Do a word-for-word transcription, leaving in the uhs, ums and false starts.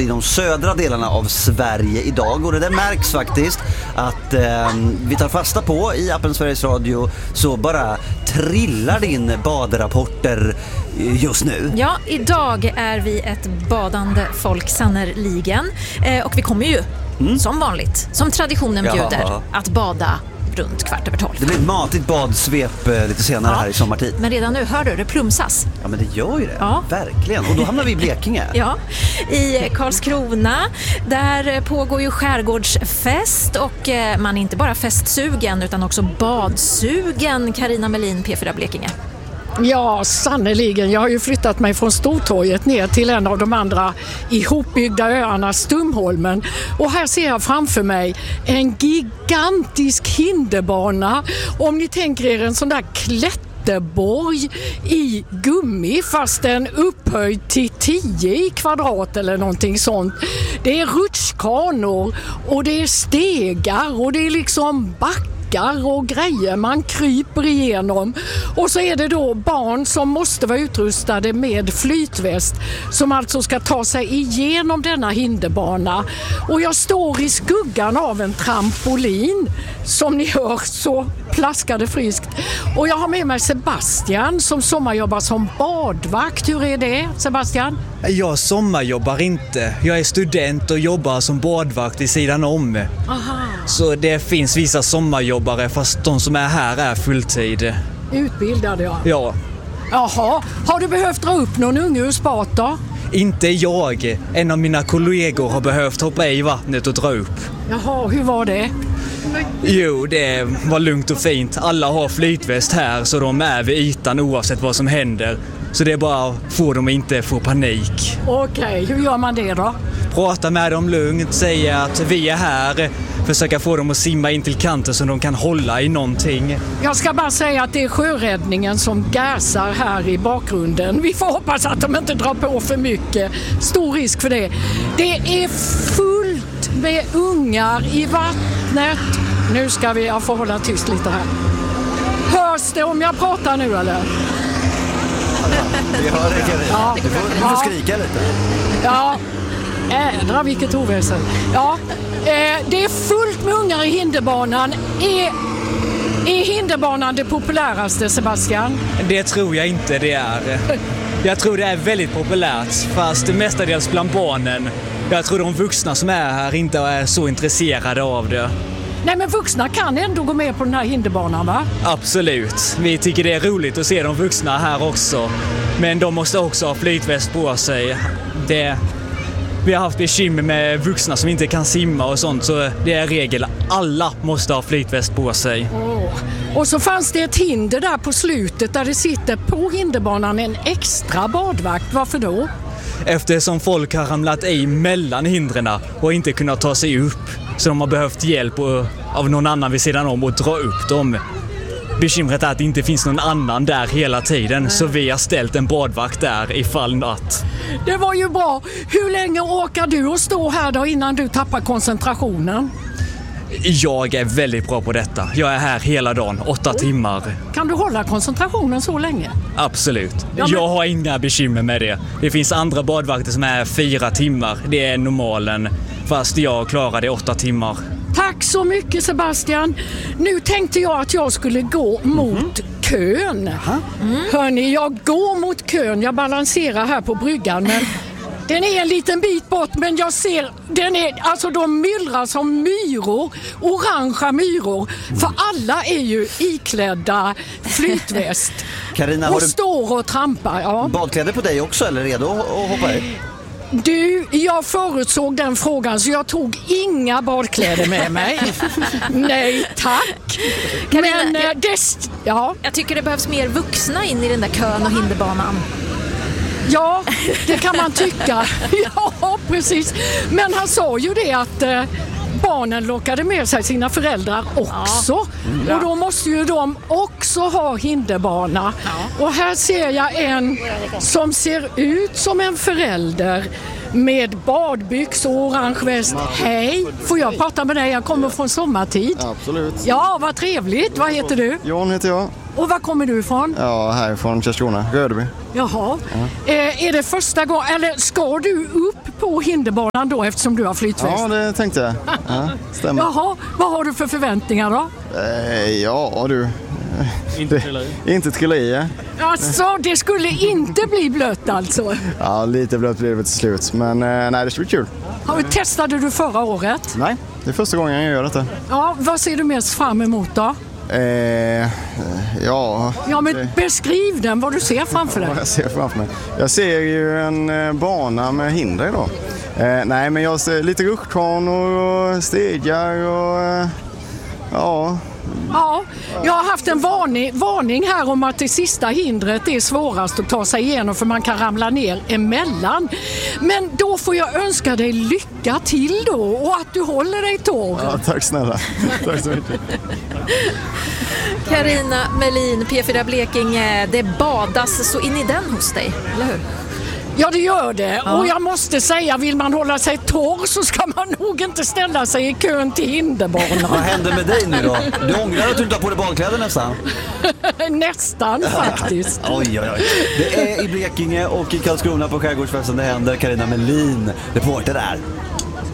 i de södra delarna av Sverige idag. Och det där märks faktiskt att eh, vi tar fasta på i appen Sveriges Radio, så bara trillar det in badrapporter just nu. Ja, idag är vi ett badande folk sannerligen. Eh, och vi kommer ju mm. som vanligt, som traditionen bjuder, Jaha. att bada runt kvart över tolv. Det blir ett matigt badsvep lite senare ja. här i sommartid. Men redan nu hör du, det plumsas. Ja, men det gör ju det. Ja. Verkligen. Och då hamnar vi i Blekinge. Ja, i Karlskrona. Där pågår ju skärgårdsfest och man är inte bara festsugen utan också badsugen. Carina Melin, P fyra Blekinge. Ja, sannoliken. Jag har ju flyttat mig från Stortorget ner till en av de andra ihopbyggda öarna, Stumholmen. Och här ser jag framför mig en gigantisk hinderbana. Om ni tänker er en sån där klätterborg i gummi, fast den upphöjd till tio i kvadrat eller någonting sånt. Det är rutschkanor och det är stegar och det är liksom backar och grejer man kryper igenom, och så är det då barn som måste vara utrustade med flytväst som alltså ska ta sig igenom denna hinderbana, och jag står i skuggan av en trampolin som ni hör så plaskade friskt, och jag har med mig Sebastian som sommarjobbar som badvakt. Hur är det, Sebastian? Jag sommarjobbar inte. Jag är student och jobbar som badvakt i sidan om. Aha. Så det finns vissa sommarjobbare, fast de som är här är fulltid. Utbildade jag? Ja. Jaha. Har du behövt dra upp någon unge ur spat då? Inte jag. En av mina kollegor har behövt hoppa i vattnet och dra upp. Jaha, hur var det? Jo, det var lugnt och fint. Alla har flytväst här, så de är vid ytan oavsett vad som händer. Så det är bara att få dem att inte få panik. Okej, hur gör man det då? Prata med dem lugnt, säga att vi är här. Försöka få dem att simma in till kanten så de kan hålla i någonting. Jag ska bara säga att det är sjöräddningen som gasar här i bakgrunden. Vi får hoppas att de inte drar på för mycket. Stor risk för det. Det är fullt med ungar i vattnet. Nu ska vi, jag får hålla tyst lite här. Hörs det om jag pratar nu eller? Vi hör det, Carina. Ja. Du får, du får skrika lite. Ja, ädra vilket oväsen. Ja, eh, det är fullt med ungar i hinderbanan. Är, är hinderbanan det populäraste, Sebastian? Det tror jag inte det är. Jag tror det är väldigt populärt, fast mestadels bland barnen. Jag tror de vuxna som är här inte är så intresserade av det. Nej, men vuxna kan ändå gå med på den här hinderbanan, va? Absolut. Vi tycker det är roligt att se de vuxna här också. Men de måste också ha flytväst på sig. Det, vi har haft bekymmer med vuxna som inte kan simma och sånt, så det är regel. Alla måste ha flytväst på sig. Oh. Och så fanns det ett hinder där på slutet där det sitter på hinderbanan en extra badvakt. Varför då? Eftersom folk har ramlat i mellan hindren och inte kunnat ta sig upp. Så de har behövt hjälp av någon annan vid sidan om att dra upp dem. Bekymret är att det inte finns någon annan där hela tiden. Så vi har ställt en badvakt där ifall att... Det var ju bra. Hur länge orkar du att stå här då innan du tappar koncentrationen? Jag är väldigt bra på detta. Jag är här hela dagen, åtta timmar. Kan du hålla koncentrationen så länge? Absolut. Ja, men... Jag har inga bekymmer med det. Det finns andra badvakter som är fyra timmar. Det är normalen. Fast jag klarar det åtta timmar. Tack så mycket, Sebastian. Nu tänkte jag att jag skulle gå mot mm-hmm. kön. Mm. Hörrni, jag går mot kön. Jag balanserar här på bryggan, men den är en liten bit bort, men jag ser, den är, alltså de myllrar som myror, orangea myror, för alla är ju iklädda flytväst. Carina, och har du står och trampar. Ja. Badkläder på dig också, eller redo att hoppa i? Du, jag förutsåg den frågan så jag tog inga badkläder med mig. Nej, tack. Carina, men jag, det, ja. jag tycker det behövs mer vuxna in i den där kön och hinderbanan. Ja, det kan man tycka. Ja, precis. Men han sa ju det att eh, barnen lockade med sig sina föräldrar också. Ja. Och då måste ju de också ha hinderbana. Ja. Och här ser jag en som ser ut som en förälder med badbyx och orange väst. Hej, får jag prata med dig? Jag kommer från sommartid. Absolut. Ja, vad trevligt. Vad heter du? Jan heter jag. Och var kommer du ifrån? Ja, härifrån Karlskrona, Rödeby. Jaha. Ja. Eh, är det första gången, eller ska du upp på hinderbanan då eftersom du har flytväst? Ja, det tänkte jag. Ja, stämmer. Jaha, vad har du för förväntningar då? Eh, ja, du. Inte trilla i. Inte trilla i. Alltså, det skulle inte bli blött alltså? Ja, lite blött blir det till slut. Men eh, nej, det ska bli kul. Ja, testade du förra året? Nej, det är första gången jag gör detta. Ja, vad ser du mest fram emot då? Eh, ja... Ja, men beskriv den, vad du ser framför dig. Vad jag ser framför mig. Jag ser ju en eh, bana med hinder idag. Eh, nej, men jag ser lite rutschkanor och stegar och... Eh, ja... Ja, jag har haft en varning, varning här om att det sista hindret är svårast att ta sig igenom för man kan ramla ner emellan. Men då får jag önska dig lycka till då och att du håller dig torr. Ja, tack snälla. Tack så mycket. Carina Melin, P fyra Blekinge, det badas så in i den hos dig, eller hur? Ja, det gör det. Ja. Och jag måste säga, vill man hålla sig torr så ska man nog inte ställa sig i kön till hinderbanan. Vad händer med dig nu då? Du ångrar att du inte har på dig badkläder nästan? Nästan faktiskt. Oj, oj, oj. Det är i Blekinge och i Karlskrona på Skärgårdsfesten det händer. Carina Melin, reporter där.